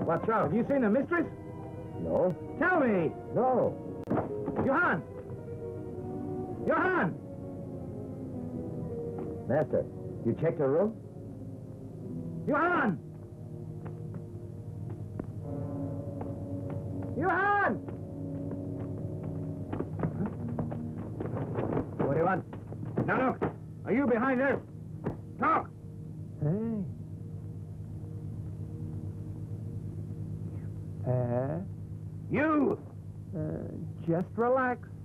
What's wrong? Have you seen the mistress? No. Tell me! No. Johann! Johann! Master, you checked her room? Johann! Johann! What do you want? Now look, are you behind there? Talk! Hey. You! Just relax.